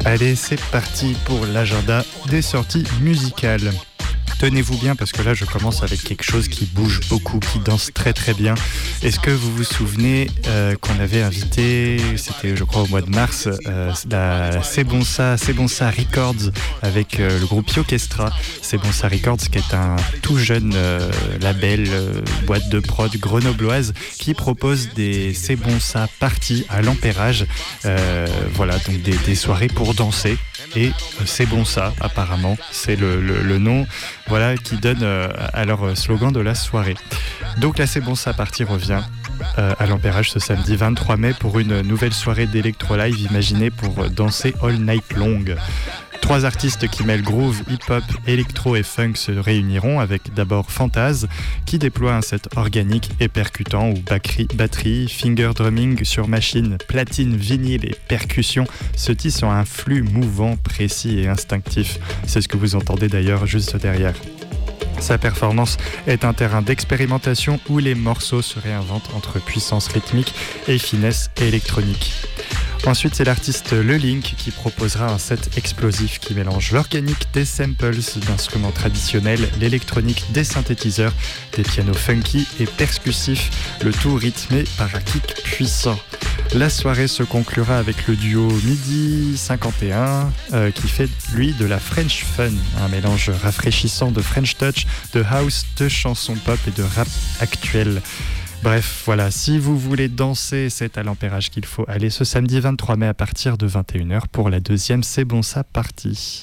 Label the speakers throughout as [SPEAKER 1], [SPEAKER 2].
[SPEAKER 1] Allez, c'est parti pour l'agenda des sorties musicales. Tenez-vous bien parce que là je commence avec quelque chose qui bouge beaucoup, qui danse très très bien. Est-ce que vous vous souvenez qu'on avait invité, c'était je crois au mois de mars, la C'est Bon Ça Records avec le groupe Yokestra. C'est Bon Ça Records qui est un tout jeune label, boîte de prod grenobloise qui propose des C'est Bon Ça parties à l'Ampérage. Voilà, donc des soirées pour danser. Et C'est Bon Ça, apparemment, c'est le nom qui donne à leur slogan de la soirée. Donc là, C'est Bon Ça partie revient à l'Ampérage ce samedi 23 mai pour une nouvelle soirée d'électro-live imaginée pour danser all night long. 3 artistes qui mêlent groove, hip-hop, électro et funk se réuniront avec d'abord Fantaz qui déploie un set organique et percutant où batterie, finger drumming sur machine, platine, vinyle et percussion se tissent en un flux mouvant, précis et instinctif. C'est ce que vous entendez d'ailleurs juste derrière. Sa performance est un terrain d'expérimentation où les morceaux se réinventent entre puissance rythmique et finesse électronique. Ensuite, c'est l'artiste Le Link qui proposera un set explosif qui mélange l'organique des samples d'instruments traditionnels, l'électronique des synthétiseurs, des pianos funky et percussifs, le tout rythmé par un kick puissant. La soirée se conclura avec le duo Midi 51 qui fait lui de la French Fun, un mélange rafraîchissant de French Touch, de house, de chansons pop et de rap actuel. Bref, voilà, si vous voulez danser, c'est à l'Ampérage qu'il faut aller ce samedi 23 mai à partir de 21h pour la deuxième C'est Bon Ça partie.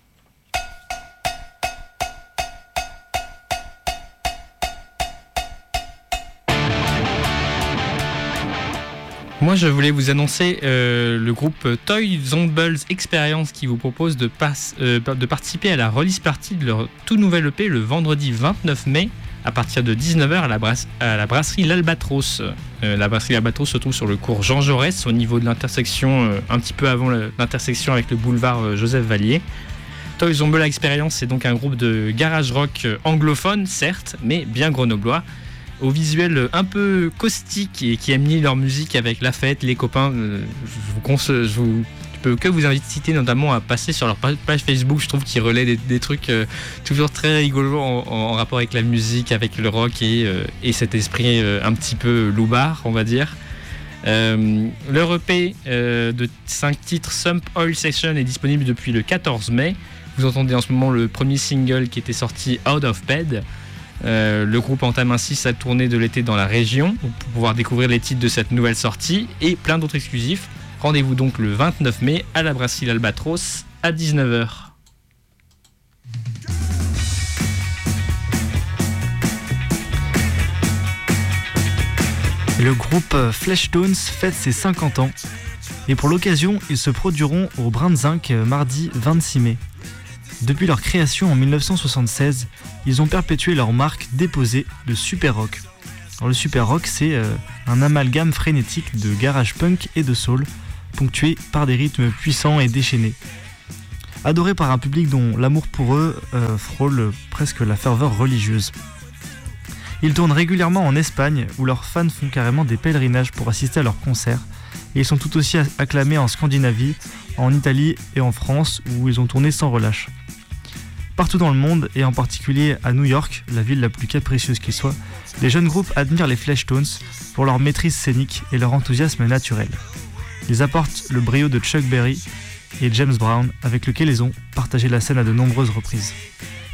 [SPEAKER 2] Moi, je voulais vous annoncer le groupe Toy Zombles Experience qui vous propose de participer à la release party de leur tout nouvel EP le vendredi 29 mai à partir de 19h à la brasserie L'Albatros. La brasserie L'Albatros se trouve sur le cours Jean Jaurès au niveau de l'intersection, un petit peu avant l'intersection avec le boulevard Joseph Vallier. Toy Zombles Experience, c'est donc un groupe de garage rock anglophone, certes, mais bien grenoblois, au visuel un peu caustique et qui aime lier leur musique avec la fête, les copains. Je peux que vous inciter notamment à passer sur leur page Facebook. Je trouve qu'ils relaient des trucs toujours très rigolos en rapport avec la musique, avec le rock et cet esprit un petit peu loupard, on va dire. Leur EP de 5 titres, Sump Oil Session, est disponible depuis le 14 mai. Vous entendez en ce moment le premier single qui était sorti, Out of Bed. Le groupe entame ainsi sa tournée de l'été dans la région pour pouvoir découvrir les titres de cette nouvelle sortie et plein d'autres exclusifs. Rendez-vous donc le 29 mai à la brasserie L'Albatros à 19h.
[SPEAKER 3] Le groupe Fleshtones fête ses 50 ans et pour l'occasion, ils se produiront au Brin de Zinc mardi 26 mai. Depuis leur création en 1976, ils ont perpétué leur marque déposée de super rock. Alors, le super rock, c'est un amalgame frénétique de garage punk et de soul, ponctué par des rythmes puissants et déchaînés. Adorés par un public dont l'amour pour eux frôle presque la ferveur religieuse. Ils tournent régulièrement en Espagne, où leurs fans font carrément des pèlerinages pour assister à leurs concerts, et ils sont tout aussi acclamés en Scandinavie, en Italie et en France, où ils ont tourné sans relâche. Partout dans le monde, et en particulier à New York, la ville la plus capricieuse qui soit, les jeunes groupes admirent les Fleshtones pour leur maîtrise scénique et leur enthousiasme naturel. Ils apportent le brio de Chuck Berry et James Brown, avec lequel ils ont partagé la scène à de nombreuses reprises.